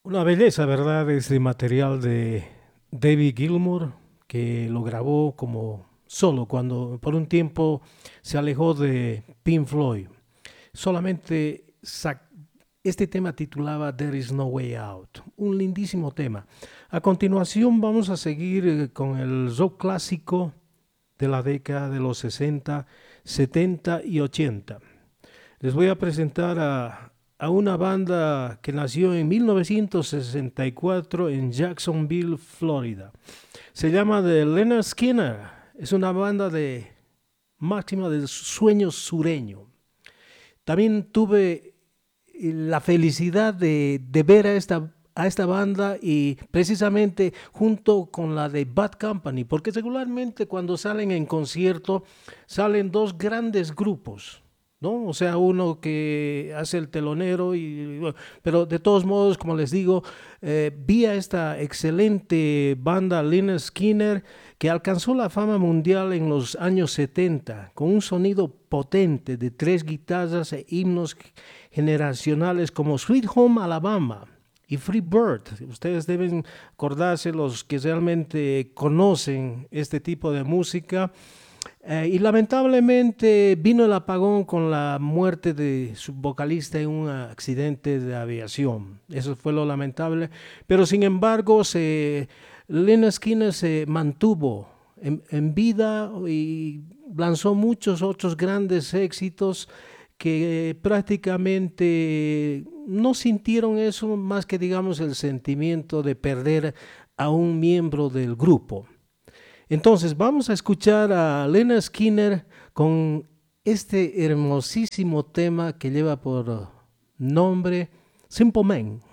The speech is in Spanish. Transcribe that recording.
Una belleza, ¿verdad? Este material de David Gilmour, que lo grabó como solo cuando por un tiempo se alejó de Pink Floyd. Solamente este tema titulaba There is no way out, un lindísimo tema. A continuación vamos a seguir con el rock clásico de la década de los 60, 70 y 80. Les voy a presentar a una banda que nació en 1964 en Jacksonville, Florida. Se llama The Lynyrd Skynyrd. Es una banda de máxima del sueño sureño. También tuve la felicidad de ver a esta banda y precisamente junto con la de Bad Company, porque regularmente cuando salen en concierto salen dos grandes grupos, ¿no? O sea, uno que hace el telonero, bueno, pero de todos modos, como les digo, vi a esta excelente banda Lynyrd Skynyrd que alcanzó la fama mundial en los años 70 con un sonido potente de tres guitarras e himnos generacionales como Sweet Home Alabama y Free Bird. Ustedes deben acordarse, los que realmente conocen este tipo de música. Y lamentablemente vino el apagón con la muerte de su vocalista en un accidente de aviación. Eso fue lo lamentable. Pero sin embargo, Lynyrd Skynyrd se mantuvo en vida y lanzó muchos otros grandes éxitos que prácticamente no sintieron eso más que, digamos, el sentimiento de perder a un miembro del grupo. Entonces vamos a escuchar a Lynyrd Skynyrd con este hermosísimo tema que lleva por nombre Simple Man.